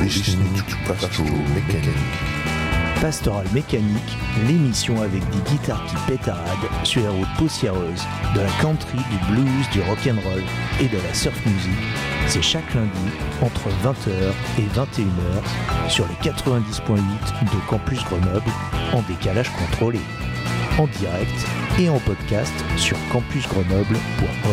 listening to Pastoral Mechanic. Pastoral Mécanique, l'émission avec des guitares qui pétaradent sur les routes poussiéreuses, de la country, du blues, du rock'n'roll et de la surf music. C'est chaque lundi entre 20h et 21h sur les 90.8 de Campus Grenoble en décalage contrôlé. En direct et en podcast sur campusgrenoble.org.